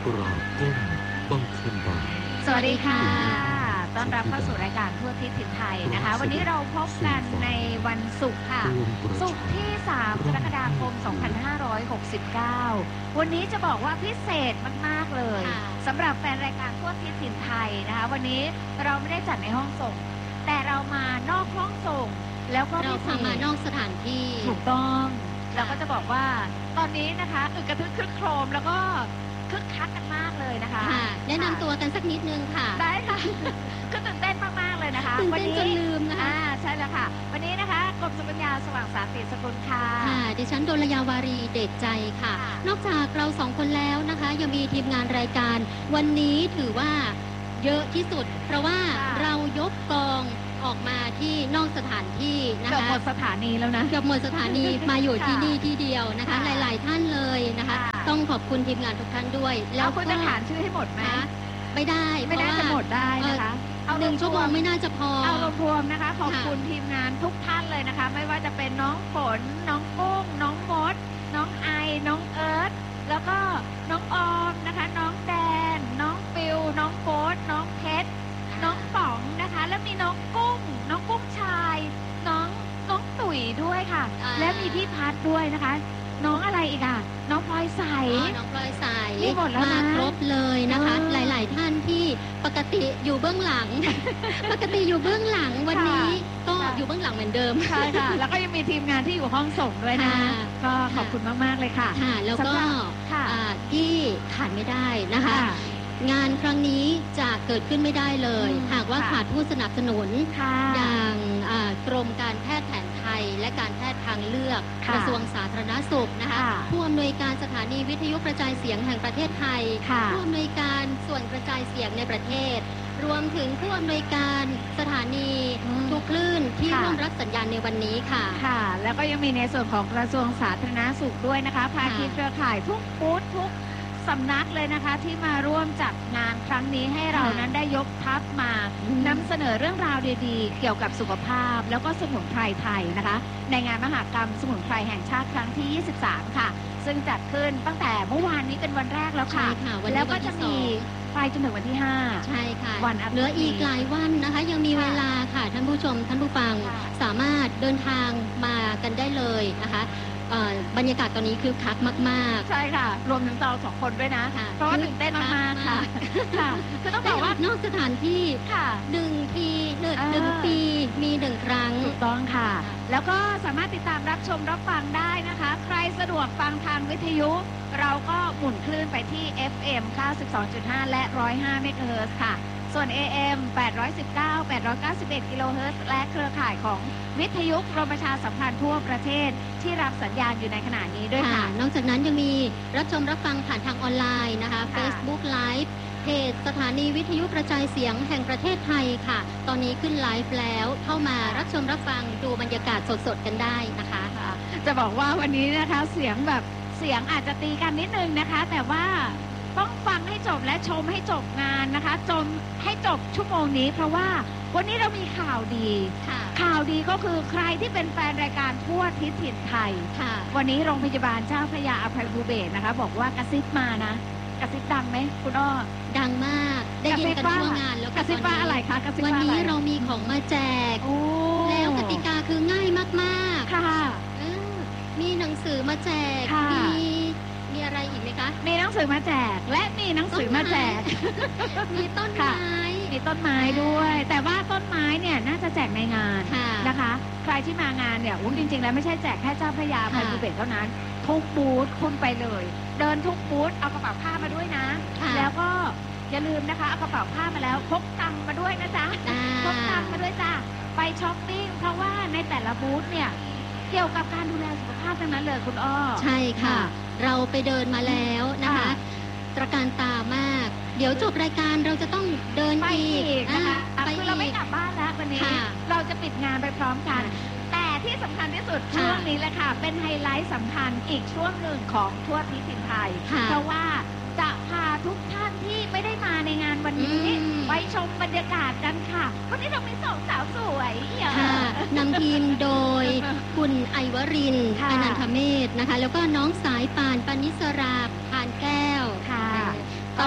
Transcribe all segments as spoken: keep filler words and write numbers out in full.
กราบก้มบังคมบาทสวัสดีค่ะต้อนรับเข้าสู่รายการทั่วทิศถิ่นไทยนะคะวันนี้เราพบกันในวันศุกร์ค่ะศุกร์ที่สามกรกฎาคมสองพันห้าร้อยหกสิบเก้าวันนี้จะบอกว่าพิเศษมากๆเลยสำหรับแฟนรายการทั่วทิศถิ่นไทยนะคะวันนี้เราไม่ได้จัดในห้องส่งแต่เรามานอกห้องส่งแล้วก็เราพามานอกสถานที่ถูกต้องเราก็จะบอกว่าตอนนี้นะคะอึกกระทึกครึกโครมแล้วก็คึกคักกันมากเลยนะคะแนะนำตัวกันสักนิดนึงค่ะได้ค่ะก็ตื่นเต้นมากๆเลยนะคะตื่นเต้นจนลืมนะคะใช่แล้วค่ะวันนี้นะคะกรมสุปัญญาสว่างสาติสกุลค่ะค่ะดิฉันโดลยาวารีเดชใจค่ะนอกจากเราสองคนแล้วนะคะยังมีทีมงานรายการวันนี้ถือว่าเยอะที่สุดเพราะว่าเรายกกองออกมาที่นอกสถานที่นะคะเกือบหมดสถานีแล้วนะเกือบหมดสถานีมาอยู่ที่นี่ที่เดียวนะคะหลายๆท่านเลยนะคะต้องขอบคุณทีมงานทุกท่านด้วยแล้วคุณจะขานชื่อให้หมดไหมไม่ได้ไม่ได้จะหมดได้นะคะเอาหนึ่งชั่วโมงไม่น่าจะพอเอารวมๆนะคะขอบคุณทีมงานทุกท่านเลยนะคะไม่ว่าจะเป็นน้องฝนน้องกุ้งน้องมดน้องไอน้องเอิร์ธแล้วก็น้องออมนะคะน้องแดนน้องฟิวน้องโฟสน้องเพชรน้องป๋องนะคะแล้วมีน้องกุ้งน้องกุ้งชายน้องน้องตุ๋ยด้วยค่ะและมีพี่พัดด้วยนะคะน้องอะไรอีกอ่ะน้องพลอยใสน้องพลอยใสนี่หมดแล้วนะมาครบเลยนะคะหลายๆท่านที่ปกติอยู่เบื้องหลังปกติอยู่เบื้องหลังวันนี้ก็อยู่เบื้องหลังเหมือนเดิมใช่ค่ะแล้วก็ยังมีทีมงานที่อยู่ห้องส่งด้วยนะก็ขอบคุณมากๆเลยค่ะค่ะแล้วก็ที่ขาดไม่ได้นะคะงานครั้งนี้จะเกิดขึ้นไม่ได้เลยหากว่าขาดผู้สนับสนุนอย่างกรมการแพทย์แผนไทยและการแพทย์ทางเลือกกระทรวงสาธารณสุขนะคะผู้อำนวยการสถานีวิทยุกระจายเสียงแห่งประเทศไทยผู้อำนวยการส่วนกระจายเสียงในประเทศรวมถึงผู้อำนวยการสถานีทุกคลื่นที่ร่วมรับสัญญาณในวันนี้ค่ะค่ะแล้วก็ยังมีในส่วนของกระทรวงสาธารณสุขด้วยนะคะภาคีเครือข่ายทุกบูธทุกสำนักเลยนะคะที่มาร่วมจัดงานครั้งนี้ให้เรานั้นได้ยกทัพมานำเสนอเรื่องราวดีๆเกี่ยวกับสุขภาพแล้วก็สมุนไพรไทยนะคะในงานมหกรรมสมุนไพรแห่งชาติครั้งที่ยี่สิบสามค่ะซึ่งจัดขึ้นตั้งแต่เมื่อวานนี้เป็นวันแรกแล้วค่ะแล้วก็จะมีไปจนถึงวันที่ห้าใช่ค่ะวันเหลืออีกหลายวันนะคะยังมีเวลาค่ะท่านผู้ชมท่านผู้ฟังสามารถเดินทางมากันได้เลยนะคะบรรยากาศตอนนี้คือคักมากๆใช่ค่ะรวมถึงเราสองคนด้วยนะเพราะว่าตื่นเต้นมากๆค่ะค่ะคือต้องบอกว่านอกสถานที่ค่ะหนึ่งทีหนึ่งหนึ่งปีมีหนึ่งครั้งถูกต้องค่ะแล้วก็สามารถติดตามรับชมรับฟังได้นะคะใครสะดวกฟังทางวิทยุเราก็หมุนคลื่นไปที่ เอฟ เอ็ม เก้าสิบสองจุดห้า และ หนึ่งร้อยห้า เมกะเฮิรตซ์ค่ะส่วน เอ เอ็ม แปดร้อยสิบเก้า แปดร้อยเก้าสิบเอ็ด กิโลเฮิรตซ์และเครือข่ายของวิทยุกรมประชาสัมพันธ์ทั่วประเทศที่รับสัญญาณอยู่ในขณะนี้ด้วยค่ะนอกจากนั้นยังมีรับชมรับฟังผ่านทางออนไลน์นะคะ Facebook Live เพจสถานีวิทยุกระจายเสียงแห่งประเทศไทยค่ะตอนนี้ขึ้นไลฟ์แล้วเข้ามารับชมรับฟังดูบรรยากาศสดๆกันได้นะคะจะบอกว่าวันนี้นะคะเสียงแบบเสียงอาจจะตีกันนิดนึงนะคะแต่ว่าต้องฟังให้จบและชมให้จบงานนะคะจนให้จบชั่วโมงนี้เพราะว่าวันนี้เรามีข่าวดีข่าวดีก็คือใครที่เป็นแฟนรายการทั่วทิศถิ่นไทยวันนี้โรงพยาบาลเจ้าพระยาอภัยภูเบศรนะคะบอกว่ากระซิบมานะกระซิบดังไหมคุณอ้อดังมากได้ยินกันทั่วงานแล้วกระซิบว่าอะไรคะกระซิบว่าวันนี้เรามีของมาแจกแล้วกติกาคือง่ายมากๆค่ะมีหนังสือมาแจกมีมีอะไรอีกไหมคะมีหนังสือมาแจกและมีหนังสือมาแจกมีต้นไม้มีต้นไม้ด้วยแต่ว่าต้นไม้เนี่ยน่าจะแจกในงานนะคะใครที่มางานเนี่ยจริงๆแล้วไม่ใช่แจกแค่เจ้าพระยาอภัยภูเบศรเท่านั้นทุกบูธคุณไปเลยเดินทุกบูธเอากระเป๋าผ้ามาด้วยนะแล้วก็อย่าลืมนะคะเอากระเป๋าผ้ามาแล้วพกตังค์มาด้วยนะจ๊ะพกตังค์มาด้วยจ้ะไปช้อปปิ้งเพราะว่าในแต่ละบูธเนี่ยเกี่ยวกับการดูแลสุขภาพทั้งนั้นเลยคุณอ้อใช่ค่ะเราไปเดินมาแล้วนะคะตระการตามากเดี๋ยวจบรายการเราจะต้องเดินอีกนะคะคือเราไม่กลับบ้านแล้ววันนี้เราจะปิดงานไปพร้อมกันแต่ที่สำคัญที่สุดช่วงนี้แหละค่ะเป็นไฮไลท์สำคัญอีกช่วงหนึ่งของทั่วทิศถิ่นไทยเพราะว่าจะพาทุกท่านที่ไม่ได้มาในงานวันนี้ไปชมบรรยากาศกันค่ะวันนี้เรามีสองสาวสวยนำทีมโดยคุณไอวรินทร์อนันทเมธนะคะแล้วก็น้องสายป่านปณิสราพานแก้วค่ะต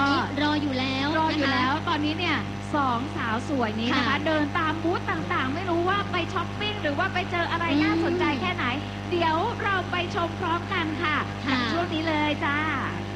อนนี้เนี่ยสองสาวสวยนี้นะคะค่ะเดินตามบูธต่างๆ ไม่รู้ว่าไปช้อปปิ้งหรือว่าไปเจออะไรน่าสนใจแค่ไหน เดี๋ยวเราไปชมพร้อมกันค่ะค่ะกับช่วงนี้เลยจ้า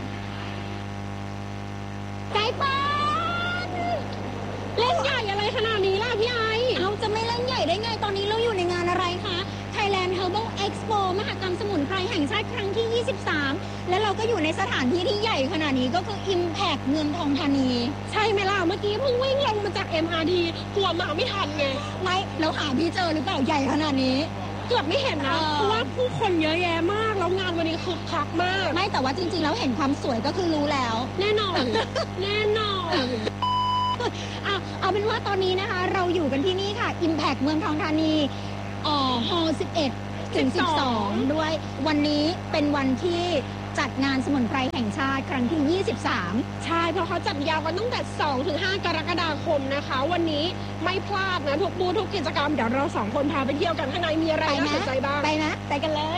ไก่ปานเล่นใหญ่อะไรขนาดนี้ล่ะพี่ไอเอาจะไม่เล่นใหญ่ได้ไงตอนนี้เราอยู่ในงานอะไรคะ Thailand Herbal Expo มหกรรมสมุนไพรแห่งชาติครั้งที่ ยี่สิบสาม และเราก็อยู่ในสถานที่ที่ใหญ่ขนาดนี้ก็คือ Impact เมืองทองธานี ใช่ไหมล่ะ เมื่อกี้เพิ่งวิ่งลงมาจาก เอ็ม อาร์ ที กลัวมาไม่ทันไง ไม่แล้วหาพี่เจอหรือเปล่าใหญ่ขนาดนี้ เกือบไม่เห็นนะ เพราะว่าผู้คนเยอะแยะมาก แล้วงานวันนี้คึกคักมาก ไม่แต่ว่าจริงๆแล้วเห็นความสวยก็คือรู้แล้ว แน่นอน แน่นอน เอาเอาเป็นว่าตอนนี้นะคะ เราอยู่กันที่นี่ค่ะ Impact เมืองทองธานีอ่อฮอลล์สิบเอ็ดถึงสิบสองด้วย วันนี้เป็นวันที่จัดงานสมุนไพรแห่งชาติครั้งที่ ยี่สิบสาม ใช่ เพราะเขาจัดยาวกันตั้งแต่ สองถึงห้า กรกฎาคมนะคะ วันนี้ไม่พลาดนะทุกบูธทุกกิจกรรม เดี๋ยวเราสองคนพาไปเที่ยวกันข้างในมีอะไรน่าสนใจบ้าง ไปนะ ไปกันเลย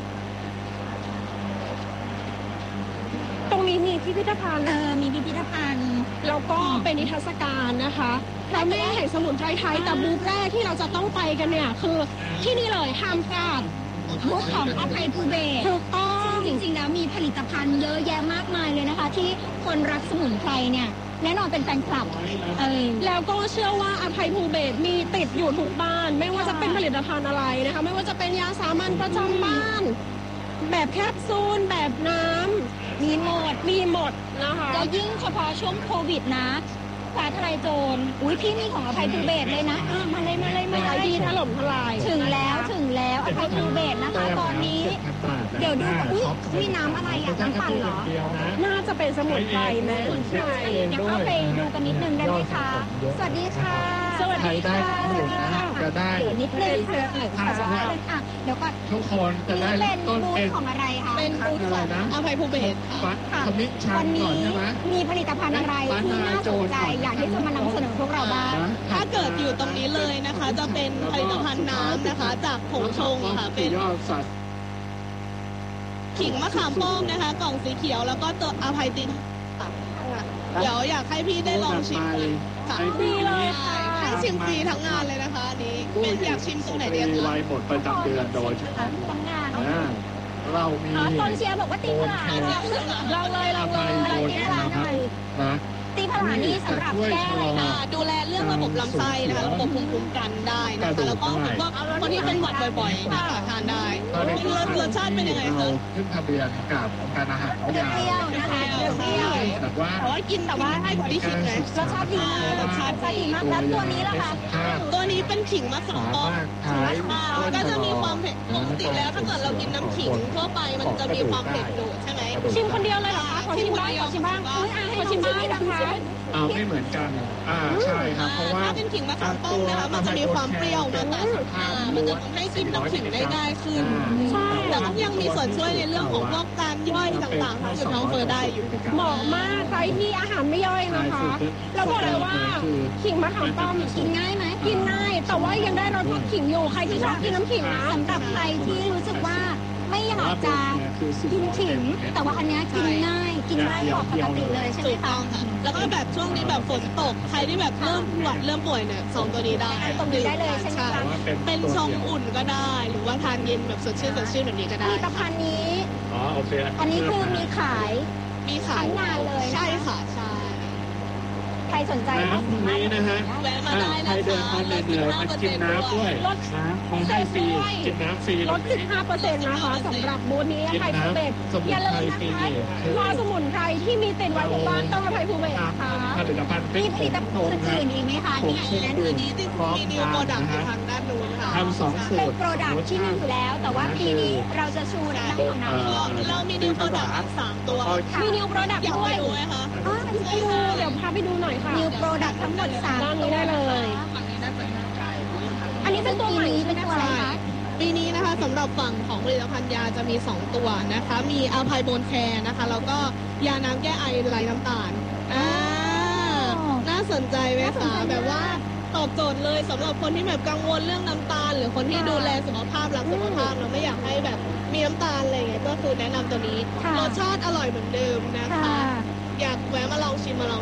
ตรงนี้มีพิพิธภัณฑ์เออมีพิพิธภัณฑ์แล้วก็เป็นนิทรรศการนะคะแล้วแม่แห่งสมุนไพรไทยแต่บูธแรกที่เราจะต้องไปกันเนี่ยคือที่นี่เลยห้ามพลาดบูธของอภัยภูเบศรถูกต้องจริงๆแล้วมีผลิตภัณฑ์เยอะแยะมากมายเลยนะคะ ที่คนรักสมุนไพรเนี่ยแน่นอนเป็นแฟนคลับเออแล้วก็เชื่อว่าอภัยภูเบศรมีติดอยู่ทุกบ้าน ไม่ว่าจะเป็นผลิตภัณฑ์อะไรนะคะไม่ว่าจะเป็นยาสามัญประจำบ้านแบบแคปซูลแบบน้ำมีหมดมีหมดนะคะแล้วยิ่งเฉพาะช่วงโควิดนะฟ้าทลายโจรอุ้ยพี่มีของอภัยภูเบศรเลยนะอ่ะมาเลยมาเลยมาเลยดีถล่มทลายถึงแล้วถึงแล้วอภัยภูเบศรนะคะตอนนี้เดี๋ยวดูก่อนอุ้ยมีน้ำอะไรอ่ะน้ำปั่นเหรอน่าจะเป็นสมุนไพรไหมใช่เดี๋ยวเข้าไปดูกันนิดนึงได้ไหมคะสวัสดีค่ะสวัสดีค่ะสวัสดีค่ะจะได้เดี๋ยวนิดนึงค่ะอ่ะเดี๋ยวก่อนทุกคนจะได้นี่เป็นต้นบูธเป็นของอะไรคะเป็นบูธของอภัยภูเบศรฟัดคำนิชัวัน นก่นี้อนใช่ไหมมีผลิตภัณฑ์อะไรที่น่าสนใจอยากที่จะมานำเสนอพวกเราบ้างถ้าเกิดอยู่ตรงนี้เลยนะคะ จะเป็นผลิตภัณฑ์น้ำนะคะ จากผงชงค่ะ เป็นยอดสัตว์ขิงมะขามป้อมนะคะ กล่องสีเขียวแล้วก็ตัวอภัยตินเดี๋ยวอยากให้พี่ได้ลองชิมกันค่ะดีเลยค่ะให้ชิมฟรีทั้งงานเลยนะคะอันนี้เป็นอยากชิมตรงไหนดีมีคะไวหมดประจำเดือนโดยเฉพาะทำงานอ่าเรามีอ๋อตอนเชียร์บอกว่าตีผลาลองเลยลองเลยอะไรตีผลาหน่อยนะตีผลานี่สำหรับแก้อะไรคะอ่าดูแลเรื่องระบบลำไส้นะคะระบบภูมิคุ้มกันได้นะคะ แล้วก็พวกคนที่เป็นหวัดบ่อยๆนะคะทานได้รสรสชาติเป็นยังไงเราคะขึ้นทะเบียนกับการอาหารยาเปรี้ยวนะคะเปรี้ยวแต่ว่าแต่ว่ากินแต่ว่าให้กว่าที่คิดไงรสชาติดีมากรสชาติดีมากแล้วตัวนี้ล่ะคะตัวนี้เป็นขิงมะขามป้อมขายก็จะมีความเผ็ดปกติแล้วถ้าเกิดเรากินน้ำขิงทั่วไปมันจะมีความเผ็ดอยู่ใช่ไหมชิมคนเดียวเลยเหรอคะขอชิมบ้างขอชิมบ้างอุ้ยอ่ะให้ชิมบ้างนะคะอ่าไม่เหมือนกันอ่าใช่ครับเพราะว่าถ้าเป็นขิงมะขามป้อมนะคะมันจะมีความเปรี้ยวมาแต่อ่ามันจะทำให้กินน้ำขิงได้ง่ายขึ้นใช่แต่ก็ยังมีส่วนช่วยในเรื่องของพวกการย่อยต่างๆทางอื่นท้องเฟ้อได้อยู่เหมาะมากใครที่อาหารไม่ย่อยนะคะแล้วบอกเลยว่าขิงมะขามป้อมกินง่ายไหมกินง่ายแต่ว่ายังได้รสชาติขิงอยู่ใครที่ชอบกินน้ำขิงนะสำหรับใครที่รู้สึกว่าไม่อยากจะกินขิงแต่ว่าอันเนี้ยกินง่ายกินง่ายกว่าปกติเลยใช่ไหมถูกคะต้องค่ะแล้วก็แบบช่วงนี้แบบฝนตกใครที่แบบเริ่มปวดเริ่มป่วยเนี่ยสองตัวนี้ได้ตรงนี้ได้เลยใช่ไหมคะเป็นชงอุ่นก็ได้ หรือว่าทานเย็นแบบสดชื่นสดชื่นแบบนี้ก็ผได้ลิตภัณฑ์นี้อ๋อโอเคอันนี้คือมีขายมีขายทั้งงานเลยนะคะใช่ค่ะใช่ใครสนใจก็น้ำตรงนี้นะฮะแวะมาได้ใครนะเดินคะทางเหนื่อยๆมากินน้ำด้วยลดน้ำเขาให้ฟรีกินน้ำฟรีลด สิบห้าเปอร์เซ็นต์ นะคะสำหรับบูธนี้กินไทยภูเบศรน้ำสมุนอย่าลืไพรมฟรีนะคะยาสมุนไพรที่มีติดไว้ทุกบ้านต้องอภัยภูเบศรนะคะผลิตภัณฑ์มีผลิตภัณฑ์อื่นๆอีกไหมคะที่อยากจะแนะนำอันนี้ที่มีนิวโปรดักต์อยู่ทางด้านนู้นค่ะทำสองสูเป็นตรโปรดักต์ที่มีอยู่แล้ว แต่ว่าปีนี้เราจะชูในเรื่องของน้ำก็เรามีนิวโปรดักต์สามตัวมีนิวโปรดักต์อยากด้ไปวยดูไหมคะอ๋อไปดูเดี๋ยวพาไปดูหน่อยค่ะนิวโปรดักต์ทั้งหมดสามด้านตันี้วได้เลย อันนี้เป็นตัวใหม่นี้เป็นตัวอะไรคะปีนี้นะคะสำหรับฝั่งของผลิตภัณฑ์ยาจะมีสองตัวนะคะ มีอาภัยโบนแคร์นะคะแล้วก็ยาน้ำแก้ไอไร้น้ำตาลอ่าน่าสนใจไหมคะแบบว่าตอบโจทย์เลยสำหรับคนที่แบบกังวลเรื่องน้ำตาล หรือคนที่ดูแลสุขภาพรักสุขภาพแล้วไม่อยากให้แบบมีน้ำตาลอะไรอย่างเงี้ยก็คือแนะนำตัวนี้ค่ะรสชาติอร่อยเหมือนเดิมนะคะค่ะอยากแวะมาลองชิมมาลองได้ได้ค่ะ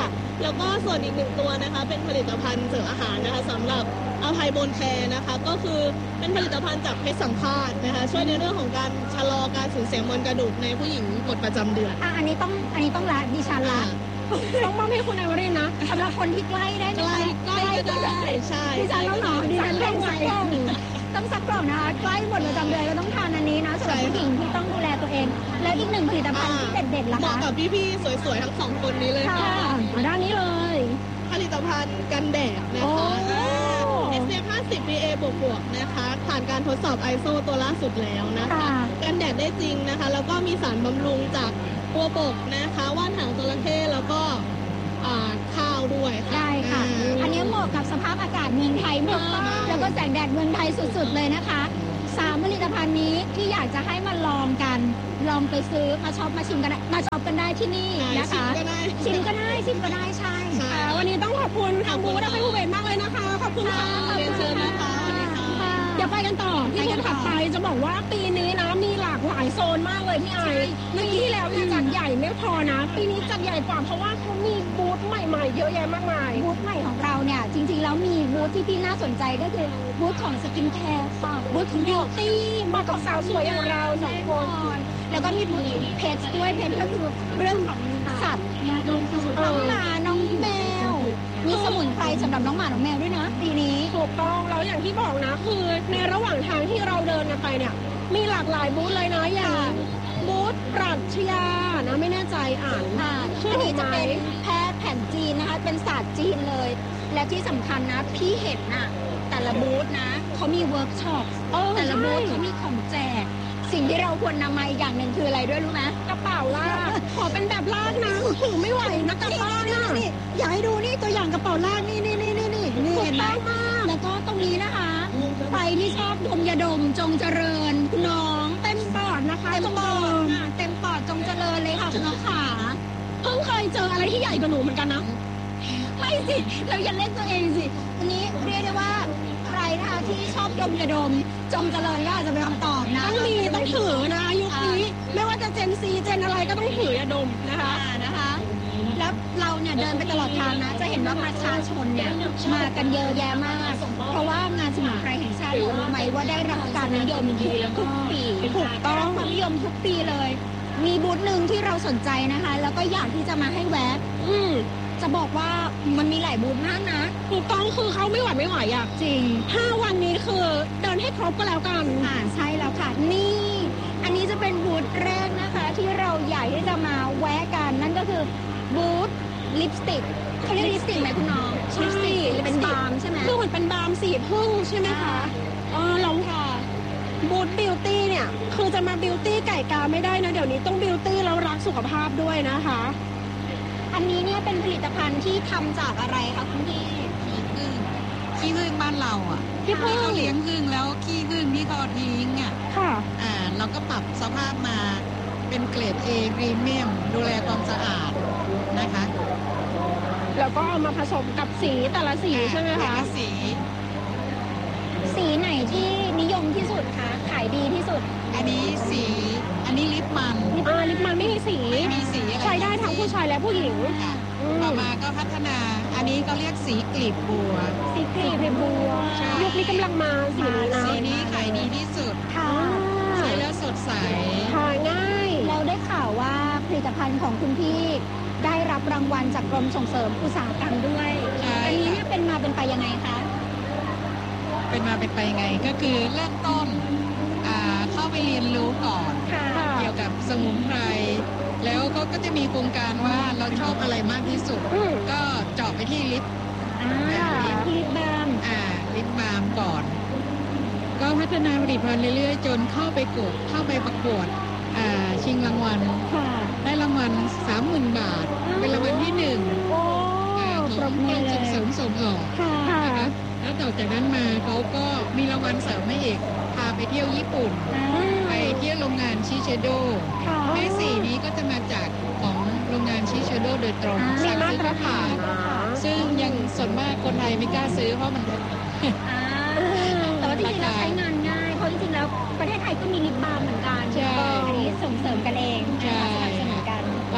แล้วก็ส่วนอีกหนึ่งตัวนะคะเป็นผลิตภัณฑ์เสริมอาหารนะคะสำหรับอภัยโบนแคร์นะคะก็คือเป็นผลิตภัณฑ์จากเพชรสังฆาตนะคะช่วยในเรื่องของการชะลอการสูญเสียมวลกระดูกในผู้หญิงหมดประจำเดือนอ่ะอันนี้ต้องอันนี้ต้องละดิฉันละต้องมอบให้คุณอวรินทร์นะสำหรับคนที่ใกล้ได้ไหมใกล้ใกล้ก็ได้ใช่ดิฉันแล้วเหรอดิฉันต้องสักกล่องต้องสักกล่องนะคะใกล้หมดประจำเดือนก็ต้องทานอันนี้นะสำหรับผู้หญิงที่ต้องดูแลตัวเอง แล้วอีกหนึ่งผลิตภัณฑ์ที่เด็ดๆล่ะเหมาะคะกับพี่ๆสวยๆทั้งสองคนนี้เลยค่ะค่ะมาด้านนี้เลยผลิตภัณฑ์กันแดดนะโอ้คะ เอส พี เอฟ ห้าสิบ พี เอ บวกบวกนะคะ ผ่านการทดสอบ ไอ เอส โอ ตัวล่าสุดแล้วนะคะค่ะกันแดดได้จริงนะคะ แล้วก็มีสารบำรุงจากบัวบกนะคะว่านหางจระเข้แล้วก็อ่าข้าวด้วยค่ะได้ค่ะอ่าอันนี้เหมาะกับสภาพอากาศเมืองไทยมากแล้วก็แสงแดดเมืองไทยสุดๆเลยนะคะสามผลิตภัณฑ์นี้ที่อยากจะให้มาลองกัน ลองไปซื้อมาช็อปมาชิมกันได้มาช็อปกันได้ที่นี่นะคะชิมก็ได้ชิมก็ได้ชิมก็ได้ใช่ใช่ค่ะวันนี้ต้องขอบคุณทางบูธและภูเบศมากเลยนะคะขอบคุณค่ะเรียนเชิญนะคะสวัสดีค่ะเดี๋ยวไปกันต่อที่บูธถัดไปจะบอกว่าปีนี้นะมีหลากหลายโซนมากเลยพี่ไอเมื่อกี้ที่แล้วเนี่ยจัดใหญ่ไม่พอนะ ปีนี้จัดใหญ่กว่าเพราะว่าเขามีบูธใหม่ๆเยอะแยะมากมายบูธใหม่ของเราเนี่ยจริงๆแล้วมีบูธที่พี่น่าสนใจก็คือบูธของสกินแคร์ค่ะบูธของบิวตี้เหมาะกับสาวสวยอย่างเราสองคนแล้วก็มีบูธเพจด้วยเพจก็คือเรื่องของสัตว์น้องหมาน้องแมวมีสมุนไพรสำหรับน้องหมาน้องแมวด้วยนะปีนี้ถูกต้องแล้วอย่างที่บอกนะคือในระหว่างทางที่เราเดินกันไปเนี่ยมีหลากหลายบูธเลยนะอย่างบูธปรัชญานะไม่แน่ใจอ่านค่ะชื่อนี้จะเป็นแพทย์แผนจีนนะคะเป็นศาสตร์จีนเลย และที่สำคัญนะพี่เห็นน่ะแต่ละบูธนะเขามีเวิร์กช็อปแต่ละบูธเขามีของแจกสิ่งที่เราควรนำมาอีกอย่างหนึ่งคืออะไรด้วยรู้ไหมกระเป๋าลากขอเป็นแบบลากนะถือไม่ไหวนะกระเป๋านี่นี่อยากให้ดูนี่ตัวอย่างกระเป๋าลากนี่นี่นี่นี่นี่นี่เห็นไหมแล้วก็ตรงนี้นะคะใครที่ชอบดมยาดมจงเจริญคุณน้องเต็มปอดนะคะเต็มปอดเต็มปอดจงเจริญเลยค่ะคุณน้องขาเพิ่งเคยเจออะไรที่ใหญ่กว่าหนูเหมือนกันนะไม่สิเราอย่าเล่นตัวเองสิอันนี้เรียกได้ว่าใครนะคะที่ชอบดมยาดมจงเจริญก็อาจจะเป็นคำตอบนะต้องมีต้องถือนะยุคนี้ไม่ว่าจะเจนซีเจนอะไรก็ต้องถือยาดมนะคะนะคะแล้วเราเนี่ยเดินไปตลอดทางนะจะเห็นว่าประชาชนเนี่ยมากันเยอะแยะมากเพราะว่างานสมุนไพรแห่งชาติรู้ไหมว่าได้รับการนิยมทุกปีถูกต้องความนิยมทุกปีเลย มีบูธหนึ่งที่เราสนใจนะคะ แล้วก็อยากที่จะมาให้แวะอืมจะบอกว่ามันมีหลายบูธมากนะถูกต้องคือเขาไม่หวัดไม่ไหวอ่ะจริงห้าวันนี้คือเดินให้ครบก็แล้วกันอ่าใช่แล้วค่ะนี่อันนี้จะเป็นบูธแรกนะคะที่เราอยากที่จะมาแวะกันนั่นก็คือบูธลิปสติกเขาเรียกลิปสติกไหมคุณน้องใช่เป็นบาล์มใช่ไหมคือเหมือนเป็นบาล์มสีพึ่งใช่ไหมคะอ๋อลองค่ะบูธบิวตี้เนี่ยคือจะมาบิวตี้ไก่กาไม่ได้นะเดี๋ยวนี้ต้องบิวตี้แล้วรักสุขภาพด้วยนะคะอันนี้เนี่ยเป็นผลิตภัณฑ์ที่ทำจากอะไรคะคุณพี่พึ่งขี้ผึ้งบ้านเราอ่ะขี้ผึ้งที่เขาเลี้ยงผึ้งแล้วขี้ผึ้งที่เขาทิ้งอ่ะค่ะอ่าเราก็ปรับสภาพมาเป็นเกรด A พรีเมียมดูแลความสะอาดนะคะแล้วก็เอามาผสมกับสีแต่ละสีใช่ไหมคะแต่ละสีสีไหนที่นิยมที่สุดคะขายดีที่สุดอันนี้สีอันนี้ลิปมันอ่าลิปมันไม่มีสีไม่มีสีอะไรใช้ได้ทั้งผู้ชายและผู้หญิงค่ะอืมต่อมาก็พัฒนา อันนี้เขาเรียกสีกลีบบัวสีกรีบบัวใช่ยุคนี้กำลังมาสีนี้นะสีนี้ขายดีที่สุดค่ะใช้แล้วสดใสทาง่ายเราได้ข่าวว่าผลิตภัณฑ์ของคุณพี่ได้รับรางวัลจากกรมส่งเสริมอุตสาหกรรมด้วยใช่อันนี้ค่ะเนี่ยเป็นมาเป็นไปยังไงคะเป็นมาเป็นไปยังไงก็คือเริ่มต้นอ่าเข้าไปเรียนรู้ก่อนค่ะเกี่ยวกับสมุนไพรแล้วเขาก็จะมีโครงการว่าเราชอบอะไรมากที่สุดอืมก็เจาะไปที่ลิปอ่าพี่ลิปบาล์มอ่าลิปบาล์มก่อน ก็พัฒนาผลิตภัณฑ์เรื่อยๆ จนเข้าไปกดเข้าไปประกวดอ่าชิงรางวัลค่ะได้รางวัลสามหมื่นบาท เป็นรางวัลที่หนึ่งโอ้อ่าปขรองบมืกาอรเลส่งเสริยมส่งออกค่ะนะคะแล้วต่อจากนั้นมาเขาก็มีรางวัลเสริมให้อีกพาไปเที่ยวญี่ปุ่น ไปเที่ยวโรงงานชิเชโดค่ะแม่สีนี้ก็จะมาจากของโรงงานชิเชโดโดยตรงมีสั่งมาซื้อตรมาฐาขาน ยนะคะซึ่งยังส่วนมากคนไทยไม่กล้าซื้อเพราะมันอ่าแต่ว่าจริงๆแล้วใช้งานง่าย เพราะจริงๆแล้วประเทศไทยก็มีลิปบาล์มเหมือนกันใช่อันนี้ส่งเสริมกันเองใช่สนับสนุนกันเรา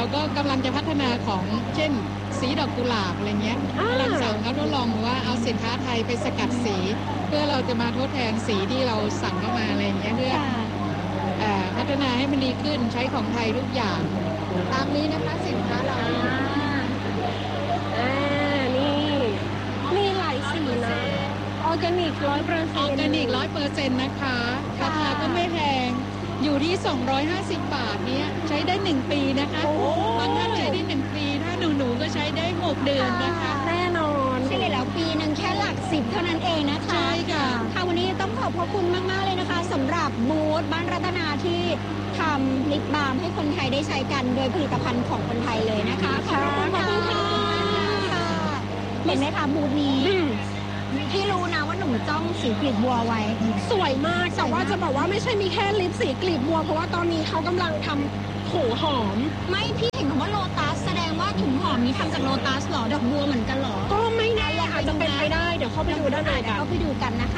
เราก็กำลังจะพัฒนาของเช่นสีดอกกุหลาบอะไรเงี้ยอ่ากำลังสั่งเขาทดลองว่าเอาสินค้าไทยไปสกัดสี เพื่อเราจะมาทดแทนสีที่เราสั่งเข้ามาอะไรเงี้ยเพื่อเอ่อพัฒนาให้มันดีขึ้นใช้ของไทยทุกอย่างตามนี้นะคะสินค้าเราอ่านี่มีหลายสีนะออร์แกนิกร้อยเปอร์อเซ็นอต์ร์แกนิกร้อยเปอร์เซ็นต์นะคะราคาก็ไม่แพงอยู่ที่สองร้อยห้าสิบบาทเนี้ยใช้ได้หนึ่งปีนะคะบางท่านใช้ได้หนึ่งปีถ้าหนูหนูๆก็ใช้ได้หกเดือนนะคะแน่นอนใช่เลยแล้วปีหนึ่งแค่หลักสิบเท่านั้นเองนะคะใช่ค่ะค่ะวันนี้ต้องขอบพระคุณมาก ๆ เลยนะคะสำหรับบูธบ้านรัตนาที่ทำลิปบาล์มให้คนไทยได้ใช้กันโดยผลิตภัณฑ์ของคนไทยเลยนะคะขอบคุณค่ะเห็นไหมคะบูธนี้พี่รู้นะว่าหนูจ้องสีกลีบบัวไว้สวยมากแต่ว่าจะบอกว่าไม่ใช่มีแค่ลิปสีกลีบบัวเพราะว่าตอนนี้เขากำลังทำหูหอมไม่พี่เห็นคำว่าโลตัสแสดงว่าถุงหอมนี้ทำจากโลตัสเหรอดอกบัวเหมือนกันเหรอก็ไม่แน่อาจจะเป็นไปได้เดี๋ยวเข้าไปดูด้านในกันเข้าไปดูกันนะคะ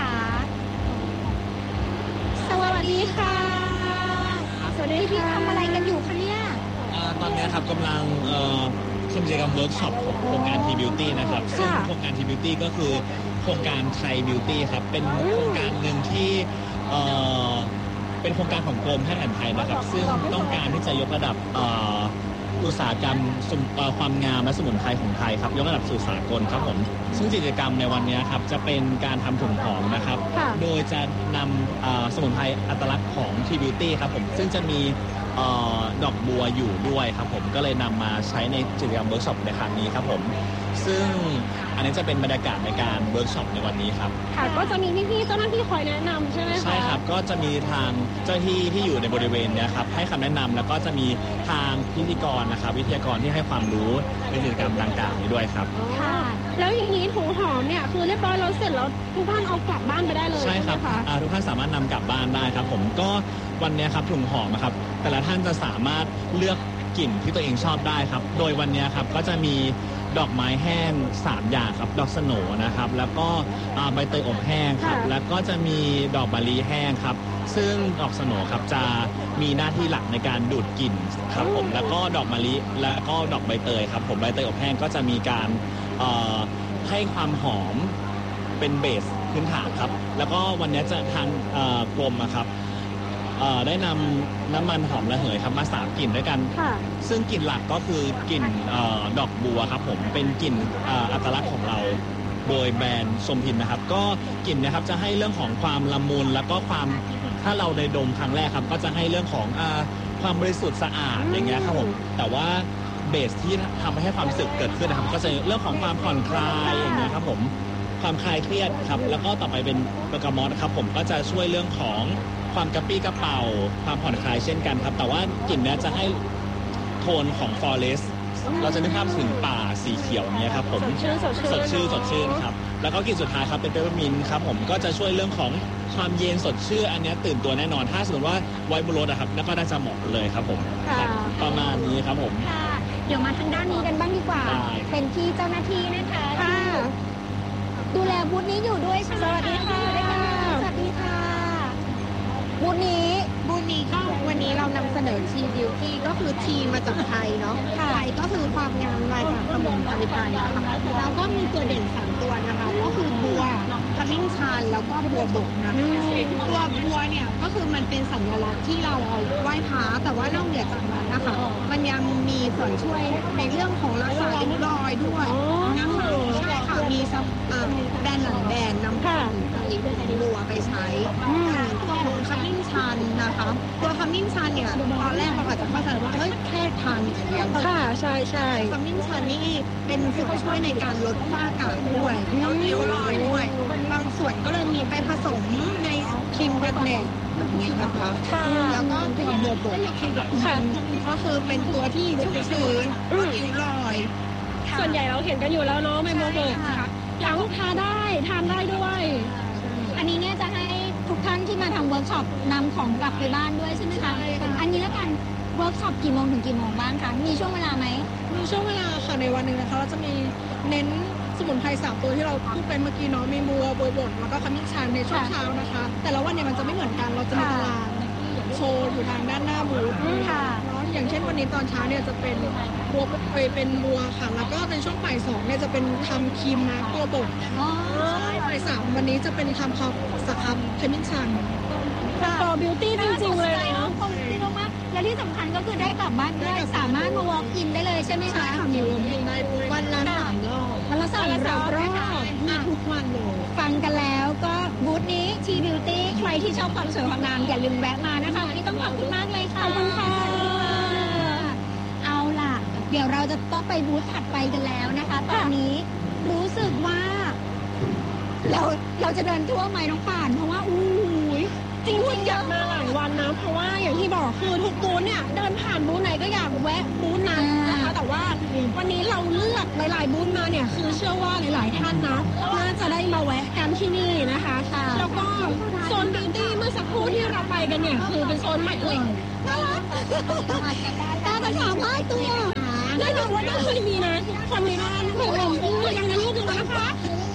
สวัสดีค่ะ สวัสดีพี่ทำอะไรกันอยู่คะเนี่ยอ่าตอนนี้ครับกำลังเอ่อทำกิจกรรมเวิร์กช็อปของโครงการ T Beauty นะครับซึ่งโครงการ T Beauty ก็คือโครงการไทย Beauty ครับเป็นโครงการหนึ่งที่เอ่อเป็นโครงการของกรมแพทย์แผนไทยนะครับซึ่งต้องการที่จะยกระดับเอ่ออุตสาหกรรมสมุนเอ่อความงามและสมุนไพรของไทยครับยกระดับสู่สากลครับผมซึ่งกิจกรรมในวันนี้ครับจะเป็นการทำถุงหอมนะครับค่ะโดยจะนำเอ่อสมุนไพรอัตลักษณ์ของ T Beauty ครับผมซึ่งจะมีเอ่อดอกบัวอยู่ด้วยครับผมก็เลยนำมาใช้ในกิจกรรมเวิร์กช็อปในครั้งนี้ครับผมซึ่งอันนี้จะเป็นบรรยากาศในการเวิร์กช็อปในวันนี้ครับค่ะก็จะมีพี่ๆเจ้าหน้าที่คอยแนะนำใช่ไหมคะใช่ครับก็จะมีทางเจ้าหน้าที่ที่อยู่ในบริเวณเนี้ยครับให้คำแนะนำแล้วก็จะมีทางพิธีกรนะครับวิทยากรที่ให้ความรู้ในกิจกรรมดังกล่าวนี้ด้วยครับค่ะ แล้วอย่างนี้ถุงหอมเนี่ยคือเรียบร้อยแล้วเสร็จแล้วทุกท่านเอากลับบ้านไปได้เลยใช่ครับไหมคะอ่าทุกท่านสามารถนำกลับบ้านได้ครับผมก็วันเนี้ยครับถุงหอมนะครับแต่ละท่านจะสามารถเลือกกลิ่นที่ตัวเองชอบได้ครับโดยวันเนี้ยครับก็จะมีดอกไม้แห้งสามอย่างครับดอกสโหนนะครับแล้วก็อ่าใบเตยอบแห้งครับค่ะแล้วก็จะมีดอกมะลิแห้งครับซึ่งดอกสโหนครับจะมีหน้าที่หลักในการดูดกลิ่นครับผมแล้วก็ดอกมะลิแล้วก็ดอกใบเตยครับผมใบเตยอบแห้งก็จะมีการเอ่อให้ความหอมเป็นเบสพื้นฐานครับแล้วก็วันนี้จะทางเอ่อกรมอะครับเอ่อได้นำน้ำมันหอมระเหยครับมาสามกลิ่นด้วยกันค่ะซึ่งกลิ่นหลักก็คือกลิ่นเออดอกบัวครับผมเป็นกลิ่นเอ่ออัตลักษณ์ของเราโดยแบรนด์ชมพินนะครับ ก็กลิ่นเนะครับจะให้เรื่องของความละมุนแล้วก็ความถ้าเราได้ดมครั้งแรกครับ ก็จะให้เรื่องของอ่าความบริสุทธิ์สะอาดอย่างเงี้ยครับผมแต่ว่าเบสที่ทำให้ความรู้สึกเกิดขึ้นนะครับก็จะเรื่องของความผ่อนคลายอย่างเงี้ยครับผมความคลายเครียดครับแล้วก็ต่อไปเป็นเบอร์กามอสครับผมก็จะช่วยเรื่องของความกระปี้กระเป๋าความผ่อนคลายเช่นกันครับแต่ว่ากลิ่นเนี้ยจะให้โทนของ forest เราจะนึกภาพถึงป่าสีเขียวเนี้ยครับผมสดชื่นสดชื่นสดชื่นสดชื่นครับแล้วก็กลิ่นสุดท้ายครับเป็นเปปเปอร์มินต์ครับผมก็จะช่วยเรื่องของความเย็นสดชื่นอันเนี้ยตื่นตัวแน่นอนถ้าสมมติว่าไว้บนรถอะครับแล้วก็น่าจะเหมาะเลยครับผมค่ะครับประมาณนี้ครับผมค่ะ เดี๋ยวมาทางด้านนี้กันบ้างดีกว่าได้เป็นที่เจ้าหน้าที่นะคะค่ะดูแลบูธนี้อยู่ด้วยใช่ไหมสวัสดีค่ะอยู่ด้วยกันสวัสดีค่ะบูธนี้บูธนี้ก็วันนี้เรานำเสนอทีบิวตี้ก็คือทีมาจากไทยเนาะไทยก็คือความงามลายจากสมุนไพรไทยนะคะแล้วก็มีตัวเด่นสามตัวนะคะก็คือบัวขมิ้นชันแล้วก็บัวบกนะคะตัวบัวเนี่ยก็คือมันเป็นสัญลักษณ์ที่เราเอาไหว้พระแต่ว่านอกเหนือจากนั้นนะคะมันยังมีส่วนช่วยในเรื่องของรักษาริ้วรอยด้วยนะคะใช่ค่ะมีซับเอ่อแบรนด์หลังแบรนด์นำเข้าบัวไปใช้ตัวของขมิ้นชันนะคะตัวขมิ้นชันเนี่ยตอนแรกเราอาจจะเข้าใจว่าเฮ้ยแค่ทานอย่างเดียวค่ะใช่ใช่ขมิ้นชันนี่เป็นตัวช่วยในการลดฝ้ากระด้วยลดริ้วรอยด้วยบางส่วนก็เลยมีไปผสมในครีมกันแดดแบบนี้นะคะค่ะแล้วก็ตัวบัวบกค่ะก็คือเป็นตัวที่ชุ่มชื้นลดริ้วรอยส่วนใหญ่เราเห็นกันอยู่แล้วเนาะไมโมเบิร์กทั้งทาได้ทานได้ด้วยอันนี้เนี่ยจะให้ทุกท่านที่มาทำเวิร์กช็อปนำของกลับไปบ้านด้วยใช่ไหมคะอันนี้แล้วกันเวิร์กช็อปกี่โมงถึงกี่โมงบ้างคะมีช่วงเวลาไหมมีช่วงเวลาค่ะในวันหนึ่งนะคะเราจะมีเน้นสมุนไพรสามตัวที่เราพูดไปเมื่อกี้เนาะมีบัวบัวบกแล้วก็ขมิ้นชันในช่วงเช้านะคะ แต่ละวันเนี่ยมันจะไม่เหมือนกันเราจะมีตารางโชว์อยู่ทางด้านหน้าบูธค่ะเนาะอย่างเช่นวันนี้ตอนเช้าเนี่ยจะเป็นบัวเอยเป็นบัวค่ะ แล้วก็เป็นช่วงบ่ายสองเนี่ยจะเป็นทำครีมมาโกโบกบ่ายสามวันนี้จะเป็นทำคอสครับเคมินชังโตบิวตี้จริงๆเลยเนาะจริงมากและที่สำคัญก็คือได้กลับบ้านด้วยสามารถมา walk in ได้เลยใช่ไหมใช่คะค่ะมีวอล์กอินได้ด้วยวันละสามรอบวันละสามรอบมีทุกวันเลยฟังกันแล้วก็บูธนี้ T Beauty ใครที่ชอบความสวยความงามอย่าลืมแวะมานะคะวันนี้ต้องขอบคุณมากเลยค่ะขอบคุณค่ะเอาล่ะ เดี๋ยวเราจะต้องไปบูธถัดไปกันแล้วนะคะ ตอนนี้รู้สึกว่า เราเราจะเดินทั่วไหมน้องป่านเพราะว่าอู้ยจริงๆอยากมาหลายวันนะเพราะว่าอย่างที่บอกคือทุกบูธเนี่ยเดินผ่านบูธไหนก็อยากแวะบูธนั้นนะคะแต่ว่าวันนี้เราเลือกหลายๆบูธมาเนี่ยคือเชื่อว่าหลายๆท่านนะน่าจะได้มาแวะกันที่นี่นะคะแล้วก็โซนบิวตี้เมื่อสักครู่ที่เราไปกันเนี่ยคือเป็นโซนใหม่อุ้ยน่ารักตาสามารถตัวแน่นอนว่าไม่เคยมีนะคนในบ้านนะผมอู้ยังนั้นลูกอยู่นะคะ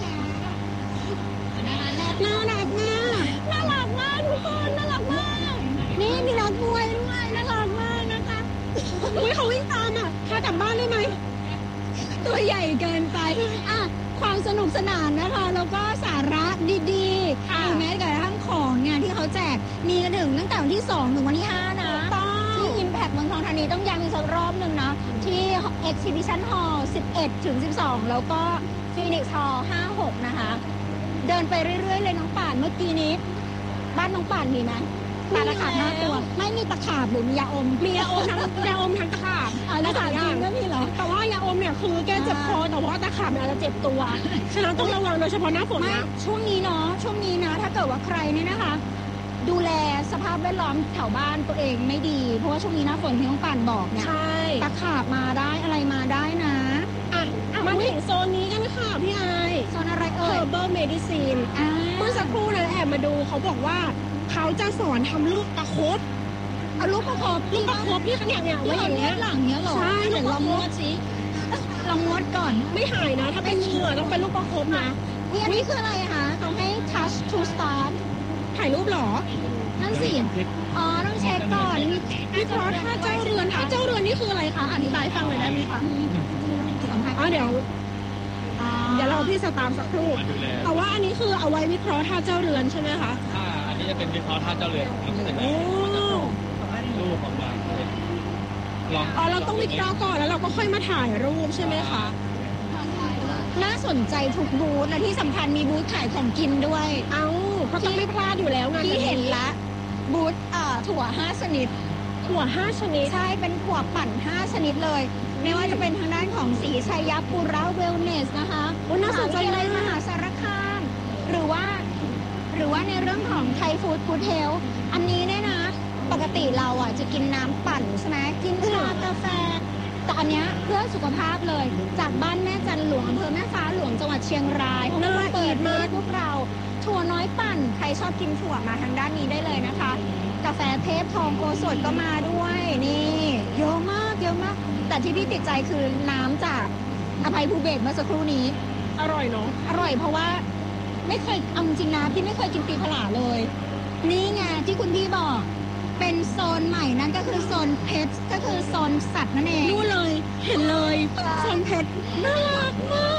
น่ารักมากน่ารักมากทุกคนน่ารักมากนี่มีนักมวยด้วยน่ารักมากนะคะอุ้ยเขาวิ่งตามอ่ะพากลับบ้านได้ไหมตัวใหญ่เกินไปอ่ะความสนุกสนานนะคะ แล้วก็สาระดีๆหรือแม้กระทั่งของเนี่ยที่เขาแจกมีกันถึงตั้งแต่วันที่สองถึงวันที่ห้านะที่ Impact เมืองทองธานีต้องย้ำอีกสักรอบหนึ่งนะที่ Exhibition Hall สิบเอ็ดถึงสิบสองแล้วก็ Phoenix Hall ห้าหกนะคะ เดินไปเรื่อยๆเลยน้องป่านเมื่อกี้นี้ บ้านน้องป่านมีไหมปลาตะขาบห้าตัวไม่มีตะขาบหรือมียาอมมียาอมทั้งยาอมทั้งตะขาบอ๋อตะขาบจริงก็มีเหรอแต่ว่ายาอมเนี่ยคือแก้เจ็บคอแต่ว่าตะขาบเนี่ยอาจจะเจ็บตัวฉะนั้นต้องระวังโดยเฉพาะหน้าฝนไม่นะช่วงนี้เนาะช่วงนี้นะถ้าเกิดว่าใครเนี่ยนะคะ ดูแลสภาพแวดล้อมแถวบ้านตัวเองไม่ดีเพราะว่าช่วงนี้หน้าฝนที่น้องป่านบอกเนี่ยใช่ตะขาบมาได้อะไรมาได้นะอ่ะมาถึงโซนนี้กันค่ะพี่ไอโซนอะไรเอ่ย Herbal Medicine อ่าเมื่อสักครู่นะแอบมาดูเขาบอกว่าเขาจะสอนทำลูกประคบเอาลูกประคบลูกประคบที่เขาเนี่ยเนี่ยที่ไว้อเขาย่างเลี้เงี้ยยงหลังเนี้ยเหรอใช่เดี๋ยวลองนวดสิลองนวดก่อนไม่หายนะ ถ้าเป็นเหงื่อต้องเป็นลูกประคบนะนี่อันนี้คืออะไรคะเขาให้ touch to start ถ่ายรูปเหรอนั่นสิอ๋อต้องเช็คก่อนวิเคราะห์ท่าเจ้าเรือนท่าเจ้าเรือนนี่คืออะไรคะอธิบายให้ฟังหน่อยได้ไหมคะอ๋อเดี๋ยวเดี๋ยวเราพี่สตามสักครู่แต่ว่าอันนี้คือเอาไว้วิเคราะห์ท่าเจ้าเรือนใช่ไหมคะอ่าอันนี้จะเป็นวิเคราะห์ท่าเจ้าเรือนครับเสร็จแล้โอ้วรูปออกมาลองอ๋อเราต้องวิเคราะห์ก่อนแล้วเราก็ค่อยมาถ่ายรูปใช่ไหมคะน่าสนใจทุกบูธและที่สำคัญมีบูธขายของกินด้วยเอ้าก็ต้องไม่พลาดอยู่แล้วงานที่เห็นละบูธอ่าถั่วห้าชนิดถั่วห้าชนิดใช่เป็นถั่วปั่นห้าชนิดเลย ไม่ว่าจะเป็นทางด้านของศรีชัยปุระเวลเนสนะคะโอ้น่าสนใจมหาวิทยาลัยมากมหาสารคามหรือว่า หรือว่าในเรื่องของไทยฟู้ดฟู้ดเฮลอันนี้เนี่ยนะ ปกติเราอ่ะจะกินน้ำปั่นใช่ไหมกินชากาแฟ แต่อันเนี้ยเพื่อสุขภาพเลยจากบ้านแม่จันหลวงอำเภอแม่ฟ้าหลวงจังหวัดเชียงรายเขาก็มาเปิดมาพวกเราถั่วน้อยปั่นใครชอบกินถั่วมาทางด้านนี้ได้เลยนะคะ กาแฟเทพทองโอสถก็มาด้วยนี่เยอะมากเยอะมาก แต่ที่พี่ติดใจคือน้ำจากอภัยภูเบศรเมื่อสักครู่นี้อร่อยเนาะอร่อยเพราะว่าไม่เคยเอาจริงนะพี่ไม่เคยกินปีผลาเลย นี่ไงที่คุณพี่บอกเป็นโซนใหม่นั่นก็คือโซนเพชรก็คือโซนสัตว์นั่นเองนู่นเลยเห็นเลยโซนเพชรน่ารักมาก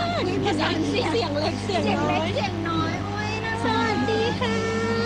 มีภาษาเสียงเสียงเล็กเสียงเสียงน้เล็อก ยเสียงน้อยโอ้ยน่าสรัวักสดีค่ะ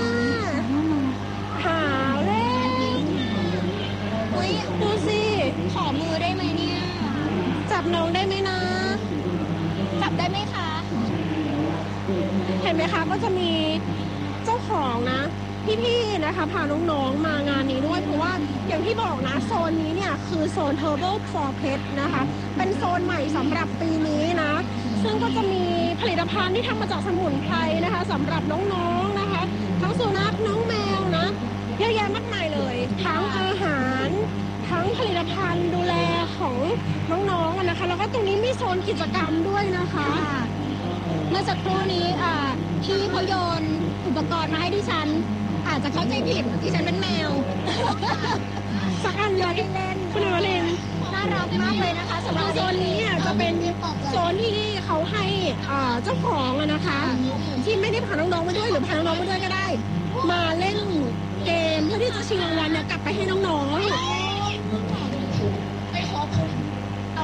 หาเล่นอุ้ยดูสิขอมือได้ไหมเนี่ยจับน้องได้ไหมนะจับได้ไหมคะเห็นไหมคะก็จะมีเจ้าของนะพี่ๆนะคะพาน้องๆมางานนี้ด้วยเพราะว่าอย่างที่บอกนะโซนนี้เนี่ยคือโซน Herbal for Pet นะคะเป็นโซนใหม่สำหรับปีนี้นะซึ่งก็จะมีผลิตภัณฑ์ที่ทำมาจากสมุนไพรนะคะสำหรับน้องๆนะคะทั้งสุนัขน้องแมวนะเยอะแยะมากมายเลยทั้งอาหารทั้งผลิตภัณฑ์ดูแลของน้องๆนะคะแล้วก็ตรงนี้มีโซนกิจกรรมด้วยนะคะเมื่อสักครู่นี้อ่าพี่เขาโยนอุปกรณ์มาให้ดิฉัน อาจจะเข้าใจผิดดิฉันเป็นแมวสักอันเลยคุณอวรินทร์น่ารักมากเลยนะคะสำหรับโซนนี้อ่ะจะเป็นโซนที่เขาให้อ่าเจ้าของอะนะคะ ที่ไม่ได้พาน้องๆมาด้วยหรือพาน้องๆมาด้วยก็ได้ มาเล่นเกมเพื่อที่จะชิงรางวัลเนี่ยกลับไปให้น้องๆ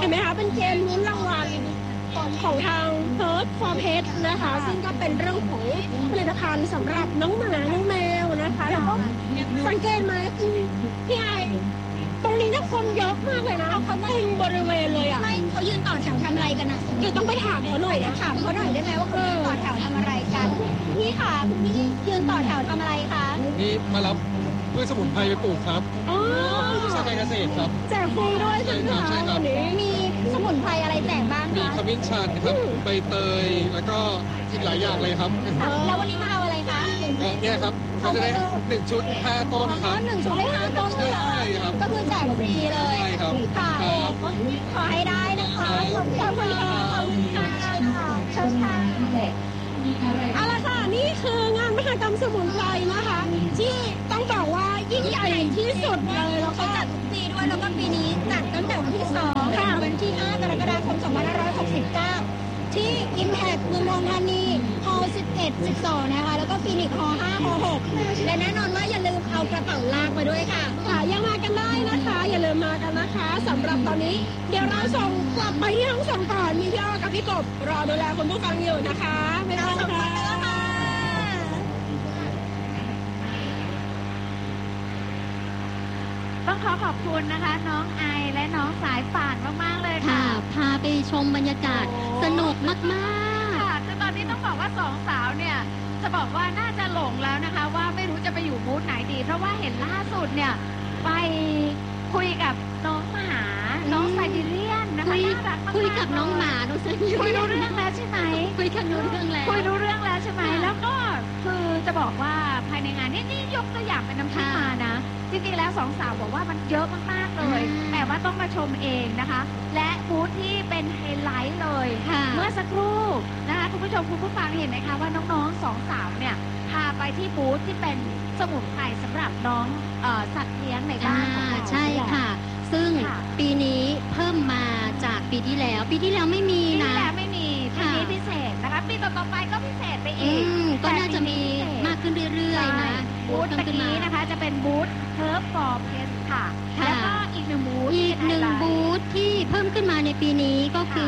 ห็นไหมคะเป็นเกมลุ้นรางวัลของทาง Third for Pet นะคะซึ่งก็เป็นเรื่องของผลิตภัณฑ์สำหรับน้องหมาน้องแมวนะคะแล้วก็สังเกตไหมคือพี่ไอตรงนี้เนี่ยคนเยอะมากเลยนะเขาเต็มบริเวณเลยอ่ะไม่เขายืนต่อแถวทำอะไรกันนะเดี๋ยวต้องไปถามเขาหน่อยนะถามเขาหน่อยได้ไหมว่าเขายืนต่อแถวทำอะไรกันพี่ค่ะคุณพี่ยืนต่อแถวทำอะไรคะนี่มารับพืชสมุนไพรไปปลูกครับอ๋อสร้างการเกษตรครับแจกฟรีด้วยใช่ไหมคะใช่ครับวันนี้มีสมุนไพรอะไรแจกบ้างมีคะขมิ้นชันครับใบเตยแล้วก็อีกหลายอย่างเลยครับแล้ววันนี้มาเอาอะไรคะเอ่อเนี่ยครับก็จะได้หนึ่งชุดห้าต้นคอ๋อรับหนึ่งชุดได้ห้าต้นเลยเหรอใช่ครับก็คือแจกฟรีเลยใช่ครับค่ะครับขอให้ได้นะคะขอบคุณค่ะขอบคุณค่ะเชิญค่ะเอาละค่ะนี่คืองานมหกรรมสมุนไพรนะคะ ที่ต้องบอกว่ายิ่งใหญ่ที่สุดเลยแล้วเขาก็จัดทุกปีด้วยแล้วก็ปีนี้จัดตั้งแต่วันที่สองค่ะวันที่ห้ากรกฎาคมสองพันห้าร้อยหกสิบเก้าที่ Impact เมืองทองธานีฮอลล์สิบเอ็ด สิบสองนะคะแล้วก็ฟีนิกซ์ฮอลล์ห้าฮอลล์หกและแน่นอนว่าอย่าลืมเอากระเป๋าลากไปด้วยค่ะค่ะยังมากันได้นะคะ อย่าลืมมากันนะคะสำหรับตอนนี้ เดี๋ยวเราส่งกลับไปที่ห้องส่งก่อนมีพี่อ้อกับพี่กบรอดูแลคุณผู้ฟังอยู่นะคะไม่ต้องค่ะต้องขอขอบคุณนะคะ น้องไอและน้องสายป่านมากๆเลยค่ะค่ะ พาไปชมบรรยากาศสนุกมากค่ะคือตอนนี้ต้องบอกว่าสองสาวเนี่ยจะบอกว่าน่าจะหลงแล้วนะคะ ว่าไม่รู้จะไปอยู่บูธไหนดี เพราะว่าเห็นล่าสุดเนี่ยไปคุยกับน้องหมา น้องไซบีเรียนนะๆ คุคะยน่ารักมากๆคุยกับน้องหมาดูสิคุยรู้เรื่องแล้วใช่ไหมคุยกันรู้เรื่องแล้วคุยรู้เรื่องแล้วใช่ไหมแล้วก็คือจะบอกว่าภายในงานนี่นี่ยกตัวอย่างเป็นน้ำพริกมานะ จริงๆแล้วสองสาวบอกว่ามันเยอะมากๆเลยอ่าแต่ว่าต้องมาชมเองนะคะ และบูธที่เป็นไฮไลท์เลยค่ะเมื่อสักครู่นะคะคุณผู้ชมคุณผู้ฟังเห็นไหมคะว่าน้องๆสองสาวเนี่ยพาไปที่บูธที่เป็นสมุนไพรสำหรับน้องเอ่อสัตว์เลี้ยงในบ้านของเราใช่ค่ะ ซึ่งค่ะปีนี้เพิ่มมาจากปีที่แล้ว ปีที่แล้วไม่มีปีนะที่แล้วไม่มีปีค่ะนี้พิเศษนะคะปีต่อๆไปก็พิเศษไปอือีกมก็น่าจะมีมากขึ้นเรื่อยๆนะบูธเพิ่มตะขึ้นมากี้นะคะจะเป็นบูธ Herb for Pets ค่ะค่ะแล้วก็อีกหนึ่งบูธอีกหนึ่งที่เป็ไฮไลท์บูธที่เพิ่มขึ้นมาในปีนี้ก็คือ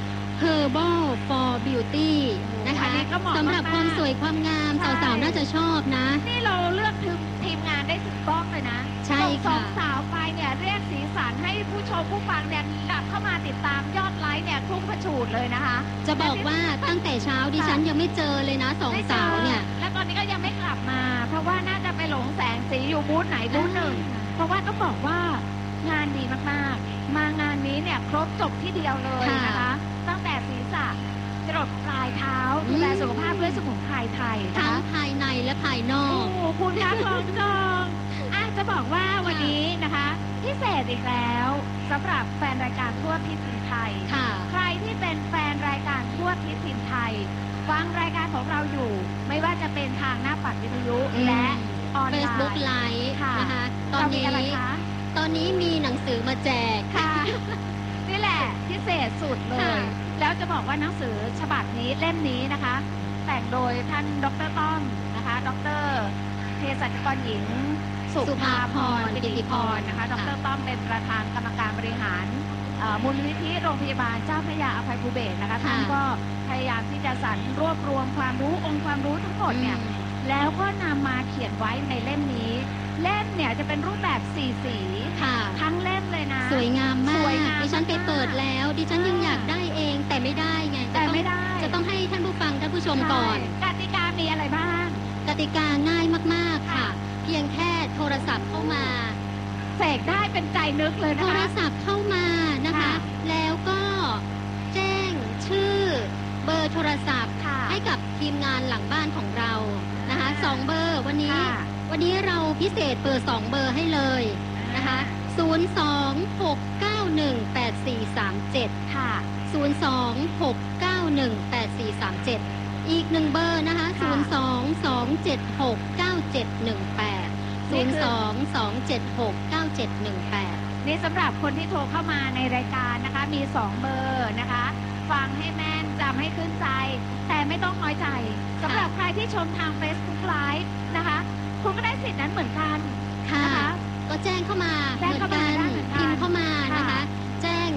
Herbal for Beauty นะคะอันนี้ก็เหมาะสำหรับมากๆความสวยความงามใช่สาวๆน่าจะชอบนะนี่เราเลือกทีมทีมงานได้สุดต้องเลยนะใช่ส่งสอค่ะงสาวไปเนี่ยเรียกสีสันให้ผู้ชมผู้ฟังเนี่ยกลับเข้ามาติดตามยอดไลค์เนี่ยพุ่งกระฉูดเลยนะคะจะบอกว่าตั้งแต่เช้าดิฉันยังไม่เจอเลยนะสองไม่จสาวเนี่ยและตอนนี้ก็ยังไม่กลับมา เพราะว่าน่าจะไปหลงแสงสีอยู่บูธไหนบูธหนึ่ง เพราะว่าต้องบอกว่างานดีมากๆ มางานนี้เนี่ยครบจบที่เดียวเลยนะคะค่ะตั้งแต่ศีรษะจรดปลายเท้าอืมดูแลสุขภาพด้วยสมุนไพรไทยนะทั้งคะภายในและภายนอโอ้กโหคุณคะลองจองอ่ะจะบอกว่าวันนี้นะคะ พิเศษอีกแล้วสำหรับแฟนรายการทั่วทิศถิ่นไทยค่ะใครที่เป็นแฟนรายการทั่วทิศถิ่นไทย ฟังรายการของเราอยู่ ไม่ว่าจะเป็นทางหน้าปัดวิทยุอืมและออนไล Facebook น์ Live ค่ะนะคะ ตอนเรามีนี้อะไรคะตอนนี้มีหนังสือมาแจกค่ะ นี่แหละพิเศษสุดเลค่ะย แล้วจะบอกว่าหนังสือฉบับนี้เล่มนี้นะคะ แต่งโดยท่านดรต้อมนะคะ ดรเภสัชกรหญิง สุภาพรปิติพรนะคะ ดรต้อมเป็นประธานกรรมการบริหารเอ่อมูลนิธิโรงพยาบาลเจ้าพระยาอภัยภูเบศรนะคะท่านก็พยายามที่จะสรรรวบรวมความรู้องค์ความรู้ทั้งหมดเนี่ย แล้วก็นำมาเขียนไว้ในเล่มนี้ เล่มเนี่ยจะเป็นรูปแบบสีสีค่ะทั้งเล่มเลยนะสวยงามมาสกวยงามดิฉันไปมากๆเปิดแล้ว ดิฉันยังอยากได้เองแต่ไม่ได้ไงแต่จะองไม่ได้จะต้องให้ท่านผู้ฟังท่านผู้ชมก่อนใช่กติกามีอะไรบ้างกติกาง่ายมากๆค่ะ เพียงแค่โทรศัพท์เข้ามาเสกได้เป็นใจนึกเลยโทนะรคะศัพท์เข้ามานะคะค่ะแล้วก็แจ้งชื่อเบอร์โทรศัพท์ค่ะให้กับทีมงานหลังบ้านของเรานะคะสองเบอร์วันนี้ค่ะวันนี้เราพิเศษเบอร์สองเบอร์ให้เลยนะคะศูนย์ สอง หก เก้า หนึ่ง แปด สี่ สาม เจ็ดค่ะศูนย์ สอง หก เก้า หนึ่ง แปด สี่ สาม เจ็ด อีกหนึ่งเบอร์นะคะ ศูนย์ สอง สอง เจ็ด หก เก้า เจ็ด หนึ่ง แปด ศูนย์ สอง สอง เจ็ด หก เก้า เจ็ด หนึ่ง แปดนี่สำหรับคนที่โทรเข้ามาในรายการนะคะ มีสองเบอร์นะคะ ฟังให้แม่นจำให้ขึ้นใจ แต่ไม่ต้องน้อยใจสำหรับใครที่ชมทาง Facebook Live นะคะ คุณก็ได้สิทธิ์นั้นเหมือนกันค่ะนะคะก็แจ้งเข้ามาแจ้งเข้ามาได้เหมือนกันพิมพ์เข้ามานะคะค่ะแจ้ง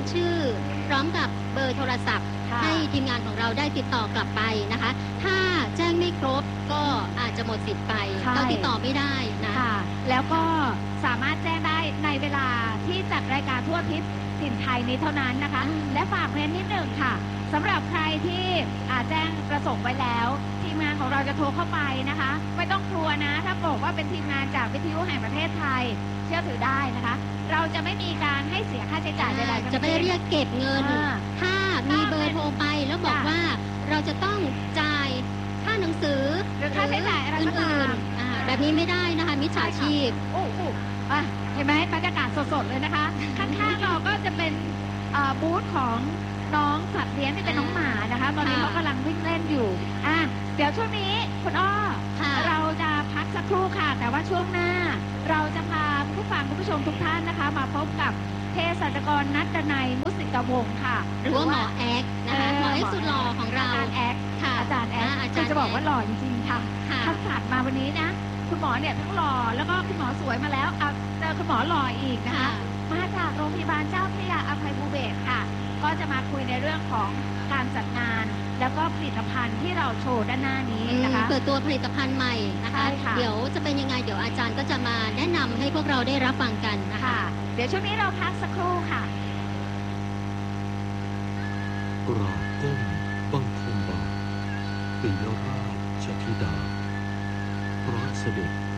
ชื่อพร้อมกับเบอร์โทรศัพท์ค่ะให้ทีมงานของเราได้ติดต่อกลับไปนะคะ ถ้าแจ้งไม่ครบก็อาจจะหมดสิทธิ์ไปใช่เราติดต่อไม่ได้นะค่ะ แล้วก็สามารถแจ้งได้ในเวลาที่จัดรายการทั่วอาทิศถิ่นไทยนี้เท่านั้นนะคะอืมและฝากเรียนนิดหนึ่งค่ะสำหรับใครที่อาแจ้งประสงค์ไว้แล้ว ทีมงานของเราจะโทรเข้าไปนะคะ ไม่ต้องกลัวนะ ถ้าบอกว่าเป็นทีมงานจากวิทยุแห่งประเทศไทยเชื่อถือได้นะคะ เราจะไม่มีการให้เสียค่าใช้จ่ายใดๆทั้งจะไม่สิ้นเรียกเก็บเงินอ่าถ้ามีเบอร์โทรไปแล้วบอกจ้ะว่าเราจะต้องจ่ายค่าหนังสือหรือค่าใช้จ่ายอะไรก็ตามอื่นๆอ่าแบบนี้ไม่ได้นะคะมิจฉาชีพโอ้โหอ่ะเห็นไหมบรรยากาศสดๆเลยนะคะ ข้างๆเราก็จะเป็นเอ่อบูธของน้องสัตว์เลี้ยงที่เป็นน้องหมานะคะ ตอนนี้ค่ะเขากำลังวิ่งเล่นอยู่อ่ะเดี๋ยวช่วงนี้คุณอ้อค่ะเราจะพักสักครู่ค่ะ แต่ว่าช่วงหน้า เราจะพาผู้ฟังคุณผู้ชมทุกท่านนะคะ มาพบกับเภสัชกรนัดดนัยมุสิกวงศ์ค่ะหรือว่าหมอแอ็กนะคะเออหมอแอ็กสุดหล่อของเราอาจารย์แอ๊กค่ะอาจารย์แอ๊กอาคืจารอย์จะบอกว่าหล่อจริงๆค่ะค่ะคัดสรรมาวันนี้นะ คุณหมอเนี่ยทั้งหล่อแล้วก็คุณหมอสวยมาแล้วเอาเจอคุณหมอหล่ออีกนะคะค่ะมาจากโรงพยาบาลเจ้าพระยาอภัยภูเบศรค่ะ ก็จะมาคุยในเรื่องของการจัดงาน แล้วก็ผลิตภัณฑ์ที่เราโชว์ด้านหน้านี้นะคะเปิดตัวผลิตภัณฑ์ใหม่นะคะใช่ค่ะเดี๋ยวจะเป็นยังไงเดี๋ยวอาจารย์ก็จะมาแนะนำให้พวกเราได้รับฟังกันนะคะค่ะ เดี๋ยวช่วงนี้เราพักสักครู่ค่ะกราบก้มบังคมบาทปิยราชธิดาพระเสด็จ